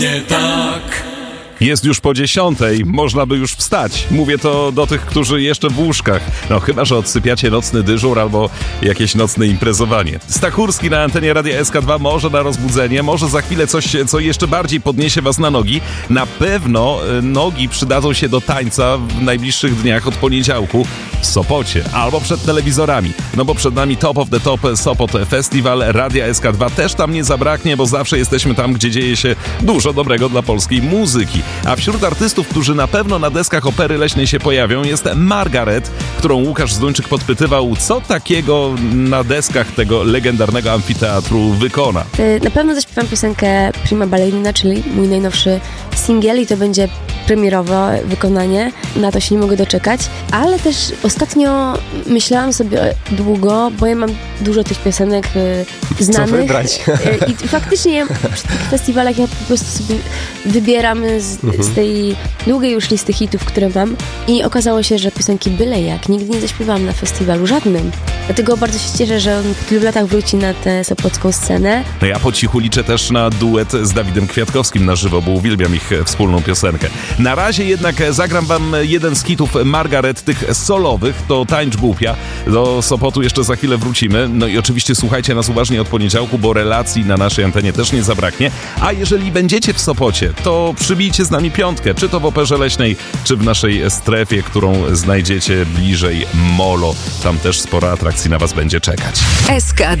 Nie tak. Jest już po 10:00, można by już wstać. Mówię to do tych, którzy jeszcze w łóżkach. No chyba, że odsypiacie nocny dyżur albo jakieś nocne imprezowanie. Stachurski na antenie Radia SK2 może na rozbudzenie, może za chwilę coś, co jeszcze bardziej podniesie was na nogi. Na pewno nogi przydadzą się do tańca w najbliższych dniach od poniedziałku w Sopocie albo przed telewizorami. No bo przed nami Top of the Top Sopot Festival. Radia SK2 też tam nie zabraknie, bo zawsze jesteśmy tam, gdzie dzieje się dużo dobrego dla polskiej muzyki. A wśród artystów, którzy na pewno na deskach Opery Leśnej się pojawią, jest Margaret, którą Łukasz Zduńczyk podpytywał, co takiego na deskach tego legendarnego amfiteatru wykona. Na pewno zaśpiewam piosenkę Prima Ballerina, czyli mój najnowszy singiel, i to będzie premierowe wykonanie. Na to się nie mogę doczekać. Ale też ostatnio myślałam sobie długo, bo ja mam dużo tych piosenek znanych. Co wybrać? I faktycznie przy tych festiwalach ja po prostu sobie wybieram z tej długiej już listy hitów, które mam, i okazało się, że piosenki byle jak nigdy nie zaśpiewałam na festiwalu żadnym. Dlatego bardzo się cieszę, że on po tylu latach wróci na tę sopocką scenę. No ja po cichu liczę też na duet z Dawidem Kwiatkowskim na żywo, bo uwielbiam ich wspólną piosenkę. Na razie jednak zagram wam jeden z hitów Margaret, tych solowych, to Tańcz Głupia. Do Sopotu jeszcze za chwilę wrócimy. No i oczywiście słuchajcie nas uważnie od poniedziałku, bo relacji na naszej antenie też nie zabraknie. A jeżeli będziecie w Sopocie, to przybijcie z nami piątkę, czy to w Operze Leśnej, czy w naszej strefie, którą znajdziecie bliżej Molo. Tam też sporo atrakcji na was będzie czekać. SK2